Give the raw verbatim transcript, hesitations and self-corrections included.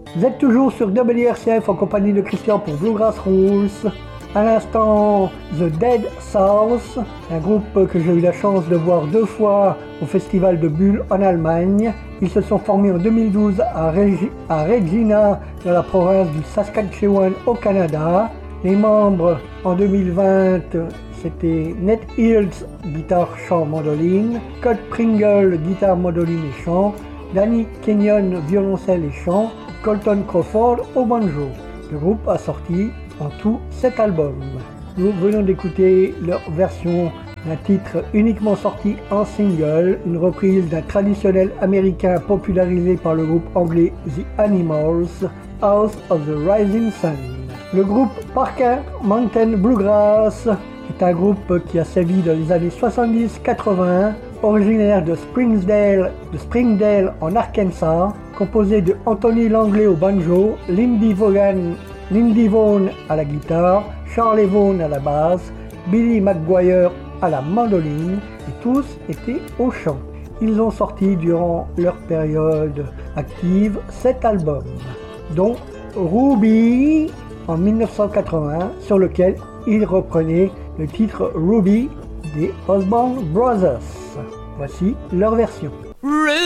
Vous êtes toujours sur W R C F en compagnie de Christian pour Bluegrass Rules. À l'instant, The Dead South, un groupe que j'ai eu la chance de voir deux fois au Festival de Bulle en Allemagne. Ils se sont formés en deux mille douze à, Regi- à Regina, dans la province du Saskatchewan au Canada. Les membres en deux mille vingt, c'était Ned Hills, guitare, chant, mandoline, Scott Pringle, guitare, mandoline et chant, Danny Kenyon, violoncelle et chant, Colton Crawford au banjo. Le groupe a sorti en tout sept albums. Nous venons d'écouter leur version d'un titre uniquement sorti en single, une reprise d'un traditionnel américain popularisé par le groupe anglais The Animals, House of the Rising Sun. Le groupe Parker Mountain Bluegrass est un groupe qui a sévi dans les années soixante-dix quatre-vingts, originaire de Springdale, de Springdale en Arkansas, composé de Anthony Langley au banjo, Lindy Vaughan, Lindy Vaughan à la guitare, Charlie Vaughan à la basse, Billy McGuire à la mandoline, et tous étaient au chant. Ils ont sorti durant leur période active sept albums, dont Ruby en dix-neuf cent quatre-vingts, sur lequel ils reprenaient le titre Ruby des Osborne Brothers. Voici leur version.